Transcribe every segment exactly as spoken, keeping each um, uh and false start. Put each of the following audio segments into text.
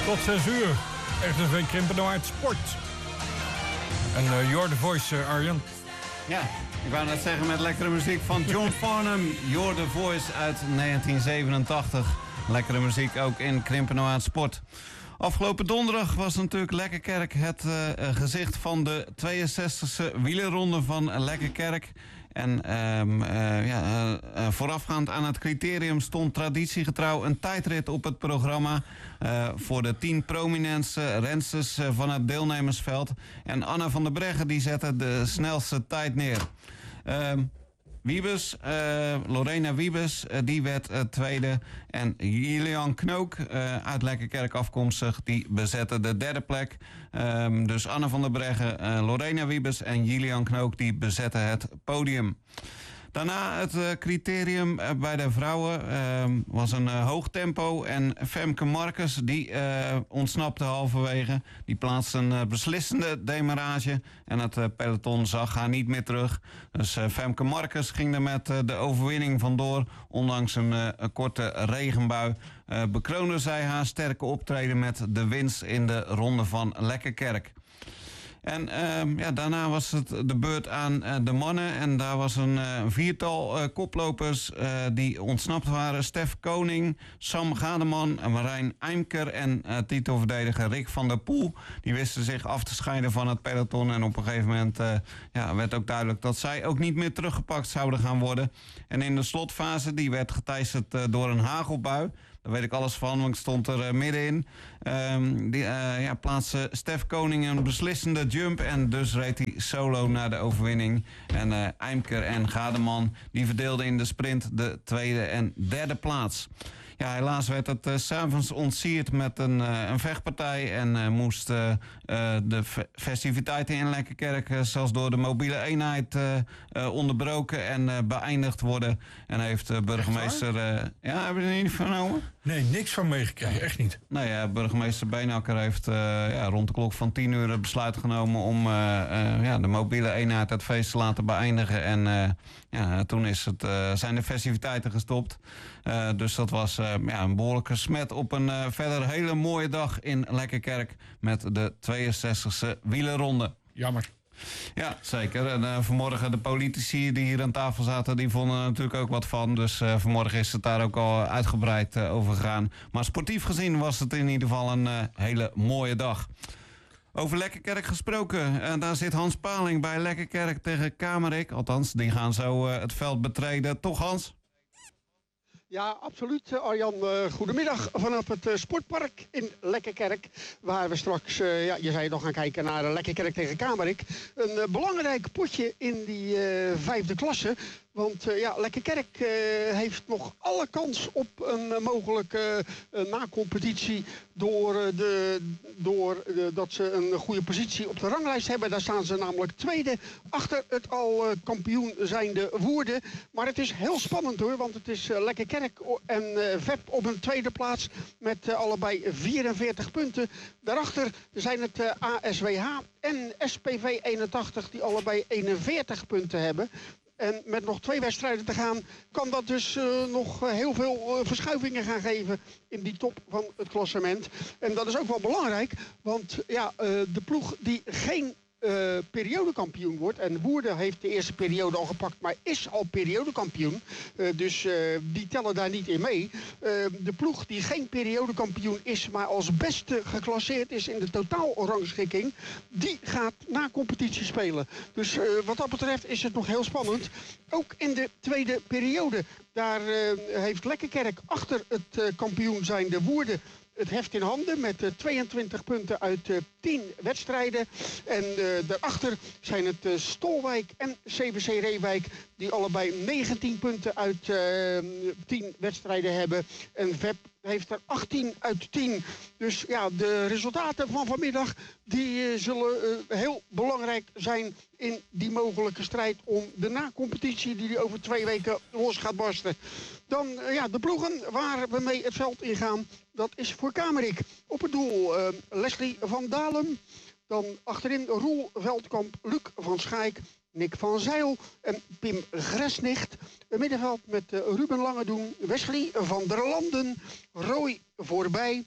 Tot zes uur. R T V Krimpenoord Sport. En uh, You're the Voice, uh, Arjan. Ja, ik wou net zeggen met lekkere muziek van John Farnham. You're the Voice uit negentien zevenentachtig. Lekkere muziek ook in Krimpenoord Sport. Afgelopen donderdag was natuurlijk Lekkerkerk het uh, gezicht van de tweeënzestigste wielerronde van Lekkerkerk. En um, uh, ja, uh, uh, voorafgaand aan het criterium stond traditiegetrouw een tijdrit op het programma uh, voor de tien prominentste rensters uh, van het deelnemersveld. En Anna van der Breggen die zette de snelste tijd neer. Uh, Wiebes, uh, Lorena Wiebes, uh, die werd uh, tweede. En Julian Knook, uh, uit Lekkerkerk afkomstig, die bezette de derde plek. Um, dus Anna van der Breggen, uh, Lorena Wiebes en Julian Knook, die bezetten het podium. Daarna het uh, criterium uh, bij de vrouwen uh, was een uh, hoog tempo. En Femke Marcus die uh, ontsnapte halverwege. Die plaatste een uh, beslissende demarrage. En het uh, peloton zag haar niet meer terug. Dus uh, Femke Marcus ging er met uh, de overwinning vandoor. Ondanks een, uh, een korte regenbui uh, bekroonde zij haar sterke optreden met de winst in de ronde van Lekkerkerk. En uh, ja, daarna was het de beurt aan uh, de mannen. En daar was een uh, viertal uh, koplopers uh, die ontsnapt waren. Stef Koning, Sam Gademan, Marijn Eimker en uh, titelverdediger Rick van der Poel. Die wisten zich af te scheiden van het peloton. En op een gegeven moment uh, ja, werd ook duidelijk dat zij ook niet meer teruggepakt zouden gaan worden. En in de slotfase, die werd geteisterd uh, door een hagelbui. Daar weet ik alles van, want ik stond er uh, middenin. Um, die uh, ja, plaatste Stef Koning een beslissende jump. En dus reed hij solo naar de overwinning. En uh, Eimker en Gademan die verdeelden in de sprint de tweede en derde plaats. Ja, helaas werd het uh, 's avonds ontsierd met een, uh, een vechtpartij. En uh, moest uh, uh, de fe- festiviteiten in Lekkerkerk uh, zelfs door de mobiele eenheid uh, uh, onderbroken en uh, beëindigd worden. En heeft de burgemeester... Uh, ja, hebben ze er niet vernomen? Nee, niks van meegekregen, echt niet. Nou ja, burgemeester Beenakker heeft uh, ja, rond de klok van tien uur het besluit genomen om uh, uh, ja, de mobiele eenheid het feest te laten beëindigen. En uh, ja, toen is het, uh, zijn de festiviteiten gestopt. Uh, dus dat was uh, ja, een behoorlijke smet op een uh, verder hele mooie dag in Lekkerkerk met de tweeënzestigste wielerronde. Jammer. Ja, zeker. En uh, vanmorgen de politici die hier aan tafel zaten, die vonden er natuurlijk ook wat van. Dus uh, vanmorgen is het daar ook al uitgebreid uh, over gegaan. Maar sportief gezien was het in ieder geval een uh, hele mooie dag. Over Lekkerkerk gesproken. Uh, daar zit Hans Paling bij Lekkerkerk tegen Kamerik. Althans, die gaan zo uh, het veld betreden. Toch, Hans? Ja, absoluut, Arjan. Uh, goedemiddag vanaf het uh, sportpark in Lekkerkerk. Waar we straks, uh, ja, je zei nog gaan kijken naar uh, Lekkerkerk tegen Kamerik. Een uh, belangrijk potje in die uh, vijfde klasse. Want uh, ja, Lekkerkerk uh, heeft nog alle kans op een uh, mogelijke uh, na-competitie door, uh, de, door uh, dat ze een goede positie op de ranglijst hebben. Daar staan ze namelijk tweede achter het al uh, kampioen zijnde Woerden. Maar het is heel spannend hoor, want het is uh, Lekkerkerk en uh, V E P op een tweede plaats met uh, allebei vierenveertig punten. Daarachter zijn het uh, A S W H en S P V eenentachtig die allebei eenenveertig punten hebben. En met nog twee wedstrijden te gaan kan dat dus uh, nog uh, heel veel uh, verschuivingen gaan geven in die top van het klassement. En dat is ook wel belangrijk, want ja, uh, de ploeg die geen uh, periodekampioen wordt. En Woerden heeft de eerste periode al gepakt, maar is al periodekampioen. Uh, dus uh, die tellen daar niet in mee. Uh, de ploeg die geen periodekampioen is, maar als beste geclasseerd is in de totaalrangschikking, die gaat na competitie spelen. Dus uh, wat dat betreft is het nog heel spannend. Ook in de tweede periode. Daar uh, heeft Lekkerkerk achter het uh, kampioen zijnde Woerden het heft in handen met uh, tweeëntwintig punten uit uh, tien wedstrijden. En uh, daarachter zijn het uh, Stolwijk en C V C Reewijk die allebei negentien punten uit uh, tien wedstrijden hebben. En V E P heeft er achttien uit tien. Dus ja, de resultaten van vanmiddag die uh, zullen uh, heel belangrijk zijn in die mogelijke strijd om de na-competitie die over twee weken los gaat barsten. Dan uh, ja, de ploegen waar we mee het veld ingaan, dat is voor Kamerik. Op het doel uh, Leslie van Dalem. Dan achterin Roel Veldkamp, Luc van Schaik, Nick van Zijl en Pim Gresnicht. Een middenveld met uh, Ruben Langedoen, Wesley van der Landen, Roy Voorbij,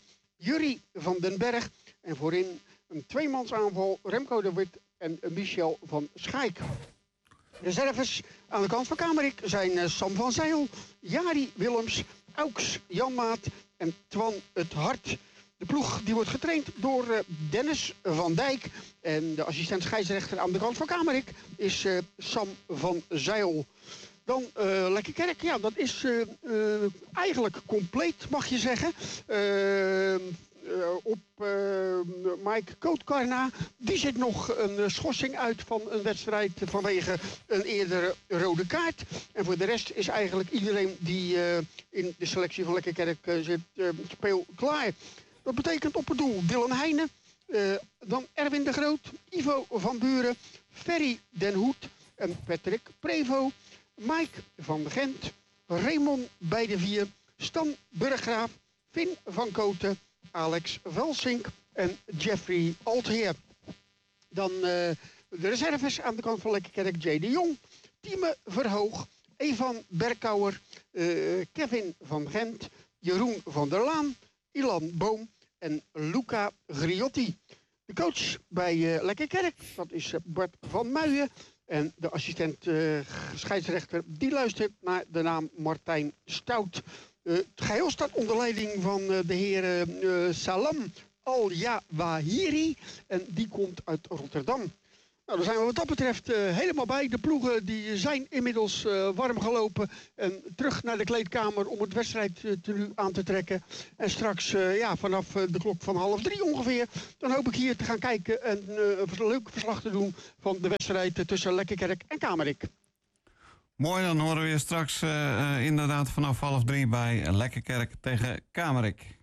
Jurie van den Berg. En voorin een tweemansaanval Remco de Wit en Michel van Schaik. Reserves aan de kant van Kamerik zijn Sam van Zijl, Jari Willems, Auks Janmaat en Twan het Hart. De ploeg die wordt getraind door Dennis van Dijk. En de assistent scheidsrechter aan de kant van Kamerik is uh, Sam van Zijl. Dan uh, Lekkerkerk, ja, dat is uh, uh, eigenlijk compleet, mag je zeggen. Uh, Uh, op uh, Mike Kootkarna. Die zit nog een schorsing uit van een wedstrijd vanwege een eerdere rode kaart. En voor de rest is eigenlijk iedereen die uh, in de selectie van Lekkerkerk uh, zit uh, speel klaar. Dat betekent op het doel Dylan Heijnen, uh, dan Erwin de Groot, Ivo van Buren, Ferry den Hoed en Patrick Prevo, Mike van Gent, Raymond Beidevier, Stan Burggraaf, Finn van Koten, Alex Velsink en Jeffrey Altheer. Dan uh, de reserves aan de kant van Lekkerkerk. J. de Jong, Tieme Verhoog, Evan Berkouwer, uh, Kevin van Gent, Jeroen van der Laan, Ilan Boom en Luca Griotti. De coach bij uh, Lekkerkerk, dat is uh, Bart van Muijen. En de assistent uh, scheidsrechter, die luistert naar de naam Martijn Stout. Uh, het geheel staat onder leiding van uh, de heer uh, Salam Al-Jawahiri. En die komt uit Rotterdam. Nou, daar zijn we wat dat betreft uh, helemaal bij. De ploegen die zijn inmiddels uh, warm gelopen. En terug naar de kleedkamer om het wedstrijdtenue aan te trekken. En straks uh, ja, vanaf uh, de klok van half drie ongeveer. Dan hoop ik hier te gaan kijken en uh, een leuk verslag te doen van de wedstrijd uh, tussen Lekkerkerk en Kamerik. Mooi, dan horen we je straks uh, uh, inderdaad vanaf half drie bij Lekkerkerk tegen Kamerik.